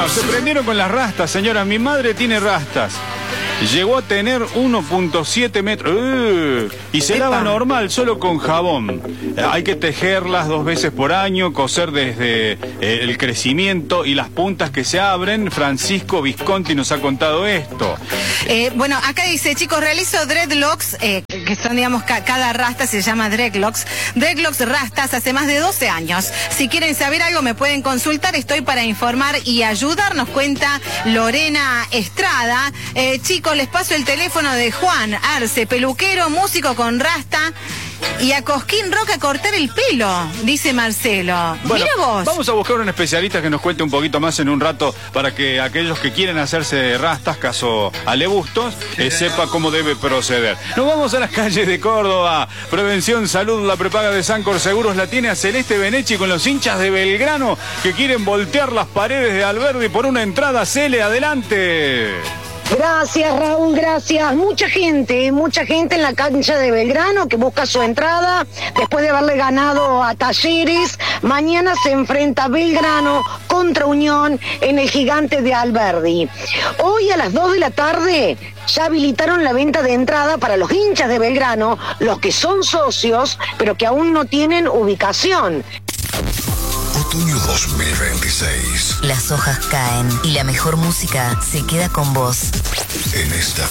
Bueno, se prendieron con las rastas, señora. Mi madre tiene rastas. Llegó a tener 1.7 metros. Y se lava normal, solo con jabón. Hay que tejerlas 2 veces por año, coser desde el crecimiento y las puntas que se abren. Francisco Visconti nos ha contado esto. Bueno, acá dice, chicos, realizo dreadlocks, que son, digamos, cada rasta se llama dreadlocks. Dreadlocks rastas hace más de 12 años. Si quieren saber algo me pueden consultar, estoy para informar y ayudar, nos cuenta Lorena Estrada. Chicos, les paso el teléfono de Juan Arce, peluquero, músico con rasta. Y a Cosquín Rock a cortar el pelo, dice Marcelo. Bueno, mira vos. Vamos a buscar un especialista que nos cuente un poquito más en un rato para que aquellos que quieren hacerse rastas, caso Ale Bustos, sepa cómo debe proceder. Nos vamos a las calles de Córdoba. Prevención Salud, la prepaga de Sancor Seguros la tiene a Celeste Benechi con los hinchas de Belgrano que quieren voltear las paredes de Alberdi por una entrada. Cele, adelante. Gracias, Raúl, gracias. Mucha gente en la cancha de Belgrano que busca su entrada después de haberle ganado a Talleres. Mañana se enfrenta Belgrano contra Unión en el Gigante de Alberdi. Hoy a las 2 de la tarde ya habilitaron la venta de entrada para los hinchas de Belgrano, los que son socios, pero que aún no tienen ubicación. Otoño 2026. Las hojas caen y la mejor música se queda con vos. En esta